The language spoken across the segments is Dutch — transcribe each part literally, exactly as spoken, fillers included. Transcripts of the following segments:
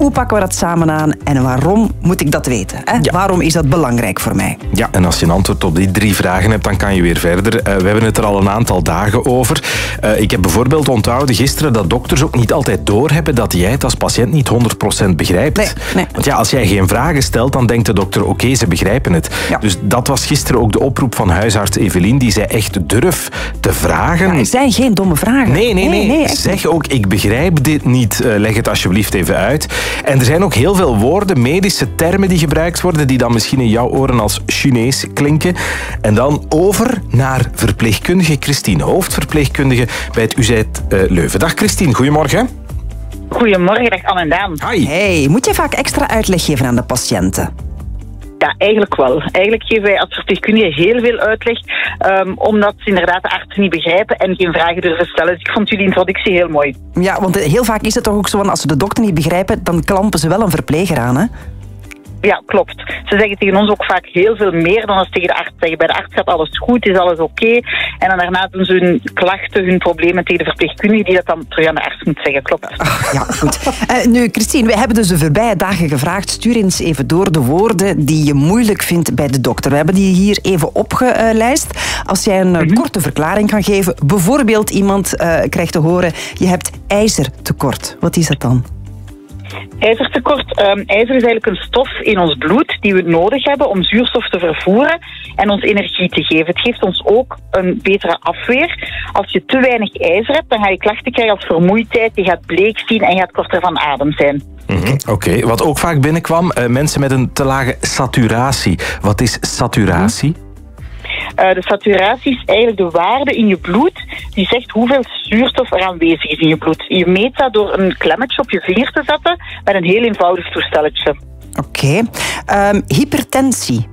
Hoe pakken we dat samen aan en waarom moet ik dat weten? Hè? Ja. Waarom is dat belangrijk voor mij? Ja, en als je een antwoord op die drie vragen hebt, dan kan je weer verder. Uh, we hebben het er al een aantal dagen over. Uh, ik heb bijvoorbeeld onthouden gisteren dat dokters ook niet altijd doorhebben dat jij het als patiënt niet honderd procent begrijpt. Nee, nee. Want ja, als jij geen vragen stelt, dan denkt de dokter, oké, okay, ze begrijpen het. Ja. Dus dat was gisteren ook de oproep van huisarts Evelien. Die zei echt, durf te vragen. Ja, er zijn geen domme vragen. Nee, nee, nee. nee, nee zeg ook, ik begrijp dit niet. Uh, leg het alsjeblieft even uit. En er zijn ook heel veel woorden, medische termen die gebruikt worden, die dan misschien in jouw oren als Chinees klinken. En dan over naar verpleegkundige Christine, hoofdverpleegkundige bij het U Z uh, Leuven. Dag Christine, goedemorgen. Goedemorgen, dag Anne en Daan. Hi. Hey, moet je vaak extra uitleg geven aan de patiënten? Ja, eigenlijk wel. Eigenlijk geven wij als verpleegkundigen heel veel uitleg, um, omdat ze inderdaad de artsen niet begrijpen en geen vragen durven stellen. Dus ik vond jullie introductie heel mooi. Ja, want heel vaak is het toch ook zo, van als ze de dokter niet begrijpen, dan klampen ze wel een verpleger aan, hè? Ja, klopt. Ze zeggen tegen ons ook vaak heel veel meer dan als tegen de arts zeggen. Bij de arts gaat alles goed, is alles oké. Okay. En dan daarna doen ze hun klachten, hun problemen tegen de verpleegkundige die dat dan terug aan de arts moet zeggen. Klopt. Ach, ja, goed. Uh, nu, Christine, we hebben dus de voorbije dagen gevraagd. Stuur eens even door de woorden die je moeilijk vindt bij de dokter. We hebben die hier even opgelijst. Als jij een mm-hmm. korte verklaring kan geven. Bijvoorbeeld iemand uh, krijgt te horen, je hebt ijzertekort. Wat is dat dan? IJzertekort. Um, ijzer is eigenlijk een stof in ons bloed die we nodig hebben om zuurstof te vervoeren en ons energie te geven. Het geeft ons ook een betere afweer. Als je te weinig ijzer hebt, dan ga je klachten krijgen als vermoeidheid, je gaat bleek zien en je gaat korter van adem zijn. Mm-hmm. Oké, okay. Wat ook vaak binnenkwam, uh, mensen met een te lage saturatie. Wat is saturatie? Mm-hmm. Uh, de saturatie is eigenlijk de waarde in je bloed die zegt hoeveel zuurstof er aanwezig is in je bloed. Je meet dat door een klemmetje op je vinger te zetten met een heel eenvoudig toestelletje. Oké. Okay. Um, hypertensie.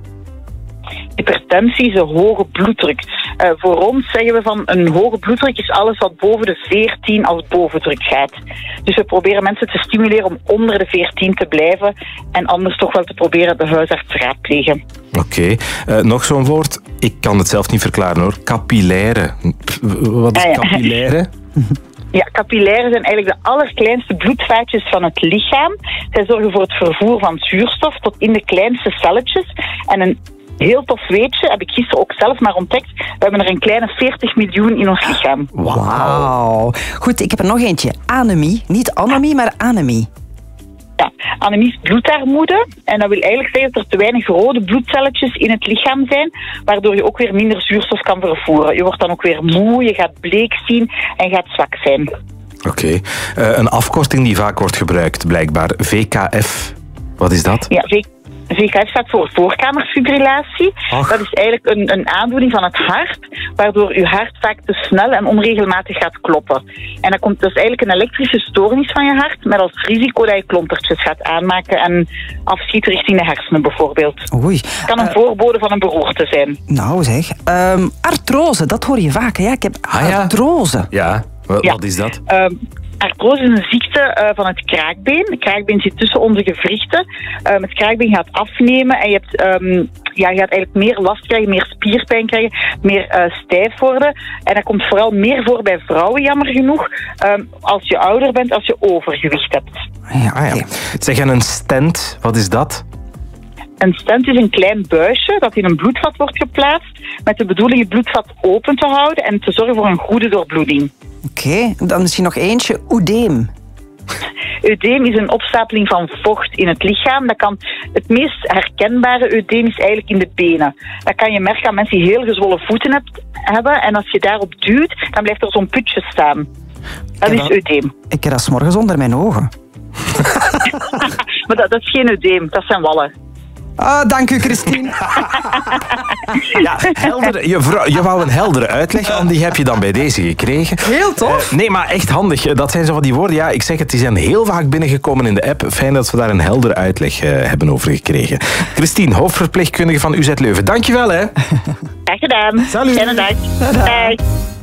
Hypertensie is een hoge bloeddruk. Uh, voor ons zeggen we van een hoge bloeddruk is alles wat boven de veertien als bovendruk gaat. Dus we proberen mensen te stimuleren om onder de veertien te blijven en anders toch wel te proberen de huisarts te raadplegen. Oké, okay. uh, nog zo'n woord. Ik kan het zelf niet verklaren hoor. Capillaire. Wat is ah, ja. capillaire? Ja, capillairen zijn eigenlijk de allerkleinste bloedvaatjes van het lichaam. Zij zorgen voor het vervoer van zuurstof tot in de kleinste celletjes. En een heel tof weetje, heb ik gisteren ook zelf maar ontdekt. We hebben er een kleine veertig miljoen in ons lichaam. Wauw. Goed, ik heb er nog eentje. Anemie. Niet anemie, maar anemie. Ja, anemie is bloedarmoede. En dat wil eigenlijk zeggen dat er te weinig rode bloedcelletjes in het lichaam zijn, waardoor je ook weer minder zuurstof kan vervoeren. Je wordt dan ook weer moe, je gaat bleek zien en gaat zwak zijn. Oké. Okay. Uh, een afkorting die vaak wordt gebruikt, blijkbaar. V K F. Wat is dat? Ja, V K F. V K F staat voor voorkamerfibrillatie. Ach. Dat is eigenlijk een, een aandoening van het hart, waardoor uw hart vaak te snel en onregelmatig gaat kloppen. En dat, komt, dat is eigenlijk een elektrische stoornis van je hart, met als risico dat je klompertjes gaat aanmaken en afschiet richting de hersenen bijvoorbeeld. Oei. Het kan een uh, voorbode van een beroerte zijn. Nou zeg, um, artrose, dat hoor je vaak. Ja? Ik heb ah, ja. artrose. Ja, wat, ja. wat is dat? Um, Artrose is een ziekte uh, van het kraakbeen. Het kraakbeen zit tussen onze gewrichten. Um, het kraakbeen gaat afnemen en je, hebt, um, ja, je gaat eigenlijk meer last krijgen, meer spierpijn krijgen, meer uh, stijf worden. En dat komt vooral meer voor bij vrouwen, jammer genoeg, um, als je ouder bent, als je overgewicht hebt. Ja, ah, ja. Zeg, en een stent, wat is dat? Een stent is een klein buisje dat in een bloedvat wordt geplaatst met de bedoeling het bloedvat open te houden en te zorgen voor een goede doorbloeding. Oké, okay, dan misschien nog eentje, oedeem. Eudeem is een opstapeling van vocht in het lichaam. Dat kan, het meest herkenbare eudeem is eigenlijk in de benen. Dat kan je merken aan mensen die heel gezwollen voeten hebt, hebben. En als je daarop duwt, dan blijft er zo'n putje staan. Dat is eudeem. Ik heb dat 's morgens onder mijn ogen. Maar dat, dat is geen eudeem, dat zijn wallen. Ah, dank u, Christine. Ja, helder, je, vrouw, je wou een heldere uitleg, en die heb je dan bij deze gekregen. Heel tof. Uh, nee, maar echt handig. Dat zijn zo van die woorden. Ja, ik zeg het, die zijn heel vaak binnengekomen in de app. Fijn dat we daar een heldere uitleg uh, hebben over gekregen. Christine, hoofdverpleegkundige van U Z Leuven. Dankjewel, hè. Graag gedaan. Salut. Fijne dag. Dag.